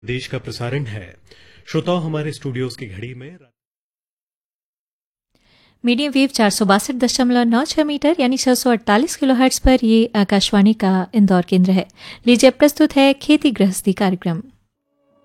देश का प्रसारण है। श्रोताओं, हमारे स्टूडियोज की घड़ी में मीडियम वेव 462.96 मीटर यानी 648 किलोहर्ट्ज पर ये आकाशवाणी का इंदौर केंद्र है। लीजिए प्रस्तुत है खेती गृहस्थी कार्यक्रम।